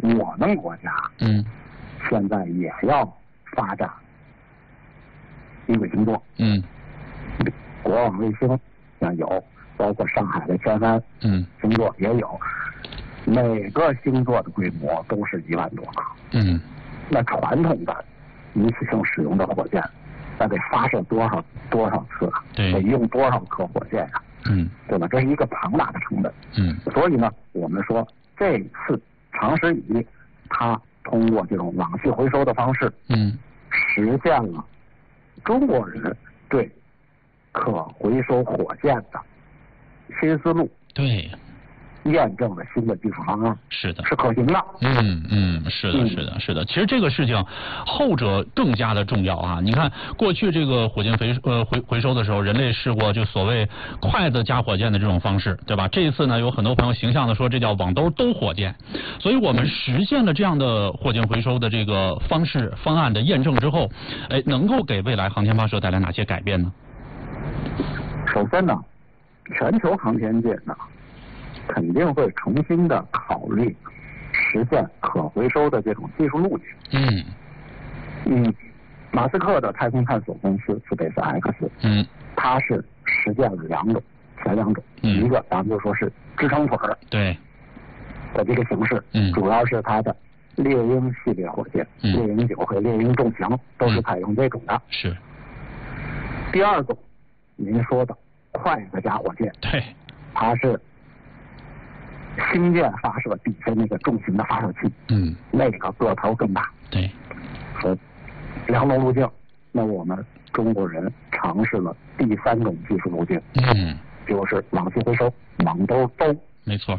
我们国家现在也要发展低轨星座，国网卫星有，包括上海的天帆星座也有，每个星座的规模都是1万多个。那传统的一次性使用的火箭，那得发射多少次啊？得用多少颗火箭啊？对吧？这是一个庞大的成本。所以呢，我们说这次长时以它通过这种往昔回收的方式，实现了中国人对可回收火箭的新思路。 对。 验证了新的技术方案， 是的， 是可行的。 是的。其实这个事情，后者更加的重要啊！你看，过去这个火箭回收的时候，人类试过就所谓筷子加火箭的这种方式，对吧？这一次呢，有很多朋友形象的说这叫网兜火箭。所以我们实现了这样的火箭回收的这个方案的验证之后，能够给未来航天发射带来哪些改变呢？ 首先呢，全球航天界呢，肯定会重新的考虑实现可回收的这种技术路径。马斯克的太空探索公司 SpaceX，它是实现了前两种，一个咱们就说是支撑腿对的这个形式，主要是它的猎鹰系列火箭，猎鹰9和猎鹰重型都是采用这种的。 是。 第二种，您说的筷子加火箭， 对， 它是星舰发射底下那个重型的发射器，那个个头更大。 对， 和2种路径，那我们中国人尝试了第3种技术路径，就是往昔回收，网兜。 没错。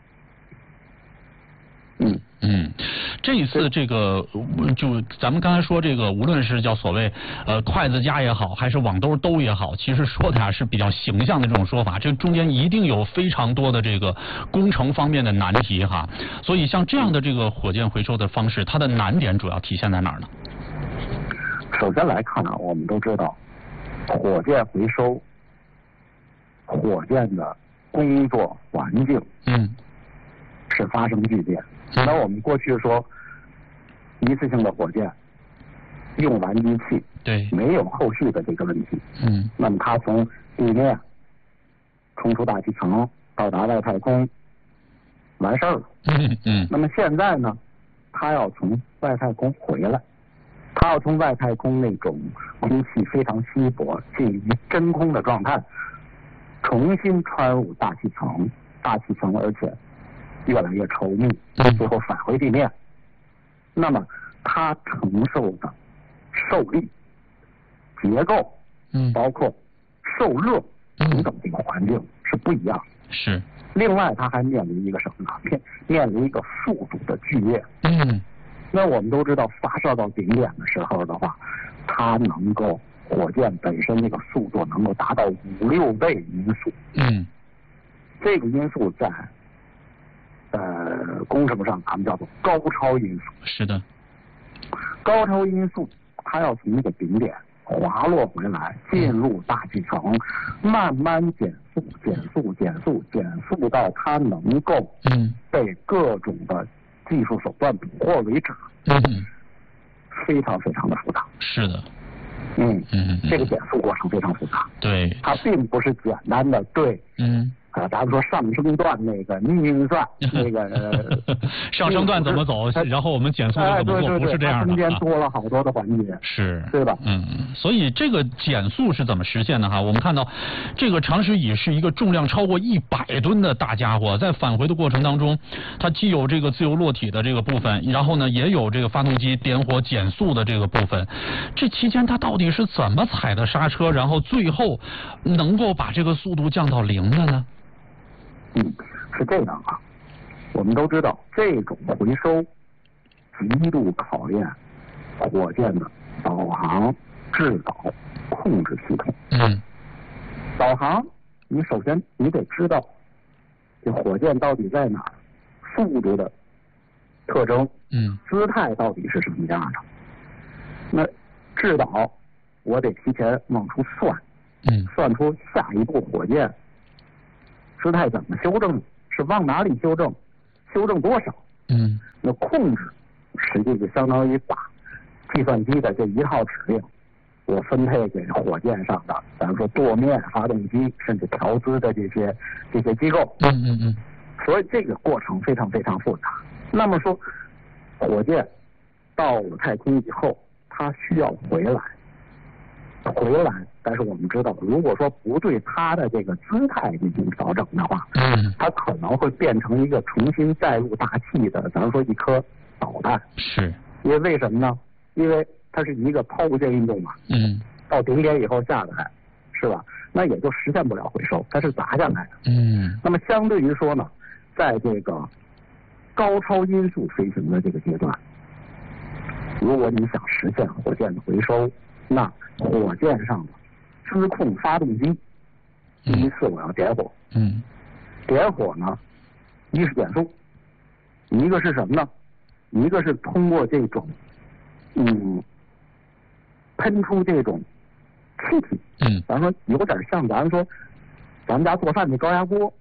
这一次这个就咱们刚才说这个，无论是叫所谓筷子夹也好，还是网兜也好，其实说的是比较形象的这种说法，这中间一定有非常多的这个工程方面的难题哈。所以像这样的这个火箭回收的方式，它的难点主要体现在哪儿呢？ 首先来看啊，我们都知道，火箭回收，火箭的工作环境是发生巨变。那我们过去说一次性的火箭用完机器， 对， 没有后续的这个问题。那么它从地面冲出大气层，到达外太空，完事儿了。那么现在呢，它要从外太空回来，它要从外太空那种空气非常稀薄、近于真空的状态，重新穿入大气层，而且越来越稠密，最后返回地面。那么它承受的受力、结构，包括受热等等这个环境是不一样的。 是。 另外，它还面临一个什么呢？面临一个速度的剧烈。那我们都知道，发射到顶点的时候的话，它能够火箭本身这个速度能够达到5-6倍音速。这个音速在工程上咱们叫做高超音速。 是的。 高超音速，它要从那个顶点滑落回来，进入大气层，慢慢减速到它能够被各种的技术手段捕获为止。非常非常的复杂。 是的。 这个减速过程非常复杂。 对。 它并不是简单的对。咱们说上升段那个逆运算，那个上升段怎么走，然后我们减速怎么做，不是这样的。 中间多了好多的环节， 是， 对吧？ 所以这个减速是怎么实现的哈？我们看到这个长时以是一个重量超过100吨的大家伙，在返回的过程当中，它既有这个自由落体的这个部分，然后呢也有这个发动机点火减速的这个部分。这期间它到底是怎么踩的刹车，然后最后能够把这个速度降到0的呢？ 是这样啊，我们都知道这种回收极度考验火箭的导航、制导、控制系统。导航，你首先你得知道这火箭到底在哪儿，速度的特征，姿态到底是什么样的。那制导，我得提前往出算，算出下一步火箭姿态怎么修正，是往哪里修正，修正多少。 那控制实际就相当于把计算机的这一套指令，我分配给火箭上的，咱们说舵面、发动机，甚至调姿的这些机构。所以这个过程非常非常复杂。那么说，火箭到了太空以后，它需要回来，但是我们知道，如果说不对它的这个姿态进行调整的话，它可能会变成一个重新载入大气的，咱们说一颗导弹。 是。 因为什么呢？因为它是一个抛物线运动嘛。到顶点以后下来，是吧？那也就实现不了回收，它是砸下来的。那么相对于说呢，在这个高超音速飞行的这个阶段，如果你想实现火箭的回收，那火箭上的自控发动机，第一次我要点火。点火呢，一是减速，一个是什么呢？一个是通过这种喷出这种气体。咱说有点像咱说咱们家做饭的高压锅。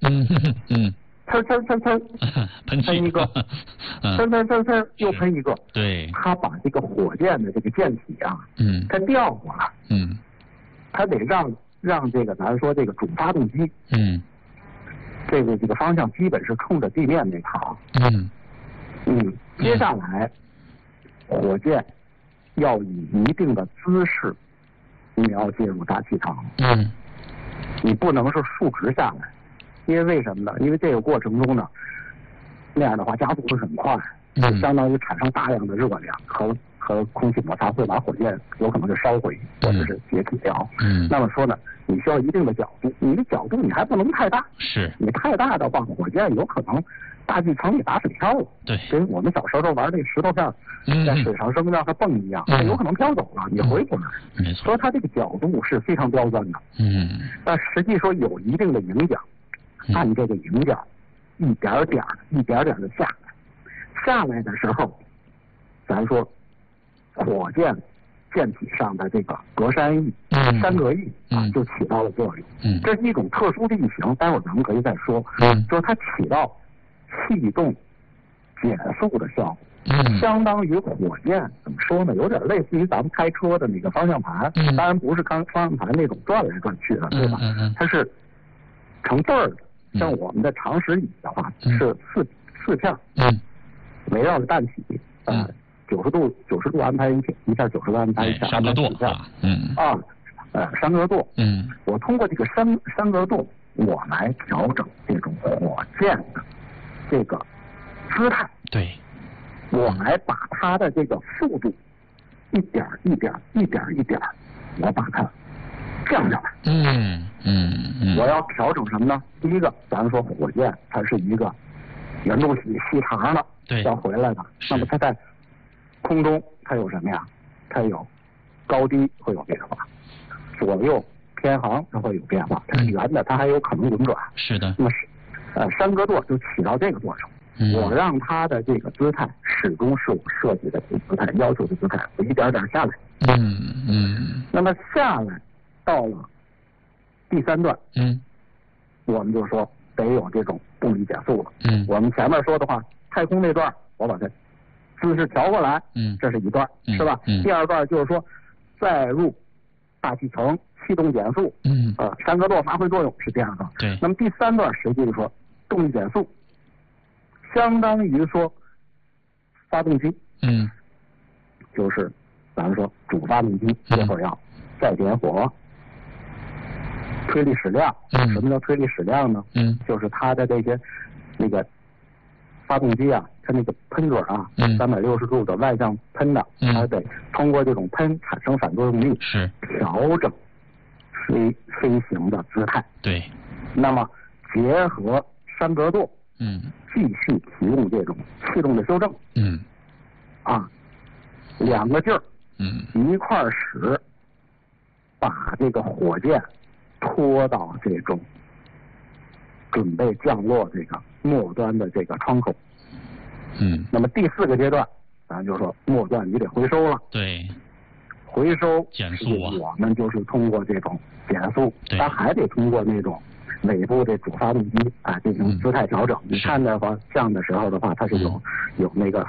喷一个，又喷一个。 对。 它把这个火箭的这个箭体啊，它调过来。它得让这个咱说这个主发动机，这个方向基本是冲着地面那头。接下来火箭要以一定的姿势，你要进入大气层。你不能是竖直下来，因为什么呢？因为这个过程中呢，那样的话加速会很快，相当于产生大量的热量和空气摩擦，会把火箭有可能就烧毁或者是解体掉。那么说呢，你需要一定的角度，你的角度你还不能太大。你太大的话，火箭有可能大气层里打水漂了。 对。 跟我们小时候玩那石头片在水上升让它蹦一样，有可能飘走了，你回不来。 没错。 所以它这个角度是非常刁钻的。但实际说有一定的影响，按这个影响一点点的下来的时候，咱说火箭舰体上的这个格栅翼、栅格翼就起到了作用。这是一种特殊的翼型，待会儿咱们可以再说。就是它起到气动减速的效果。相当于火箭怎么说呢？有点类似于咱们开车的那个方向盘，当然不是方向盘那种转来转去的，对吧？它是成对儿的。像我们的长驶椅的话是四片，围绕着弹体，90度安排一片，90度安排一片， 三个舵三个舵。我通过这个三个舵，我来调整这种火箭的这个姿态。 对。 我来把它的这个速度一点，我把它降下来。我要调整什么呢？第一个，咱们说火箭它是一个圆柱体细长的，要回来的。那么它在空中它有什么呀？它有高低会有变化，左右偏航它会有变化。它是圆的，它还有可能轮转。 是的。 那么三个舵就起到这个作用。我让它的这个姿态始终是我设计的姿态，要求的姿态，我一点点下来。那么下来到了第三段，我们就说得有这种动力减速了。我们前面说的话，太空那段我把它姿势调过来，这是一段，是吧？第二段就是说载入大气层，气动减速，三个舵发挥作用是第二段。那么第三段实际是说动力减速。相当于说，发动机，就是咱们说主发动机，一会儿要再点火，推力矢量。什么叫推力矢量呢？就是它的这些那个发动机啊，它那个喷嘴啊，360度的外向喷的，它得通过这种喷产生反作用力，调整飞行的姿态。 对。 那么结合三格舵。继续提供这种气动的修正。两个劲儿，一块儿使，把这个火箭拖到这种准备降落这个末端的这个窗口。那么第四个阶段，咱就说末端你得回收了。 对。 回收减速啊， 我们就是通过这种减速，它还得通过那种尾部这主发动机进行姿态调整。你看的话，降的时候的话，它是有那个